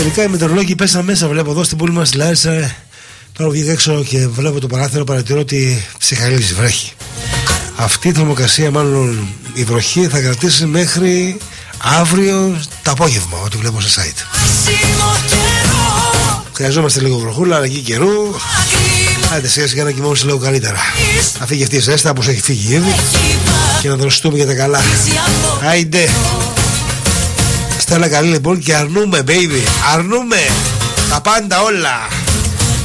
Τελικά οι μετεωρολόγοι πέσαν μέσα. Βλέπω εδώ στην πόλη μας στη Λάρισα. Τώρα βγήκα έξω και βλέπω το παράθυρο. Παρατηρώ ότι ψυχαγγίζει, βρέχει. Αυτή η θερμοκρασία, μάλλον η βροχή, θα κρατήσει μέχρι αύριο το απόγευμα. Ό,τι βλέπω σε site. Χρειαζόμαστε λίγο βροχούλα, αλλαγή καιρού. Άντε σιγά σιγά να κοιμόμαστε λίγο καλύτερα. Να φύγει αυτή η ζέστα όπως έχει φύγει ήδη και να δροσιστούμε για τα καλά. Άιντε. Στέλα καλή λοιπόν και αρνούμε baby. Αρνούμε τα πάντα όλα.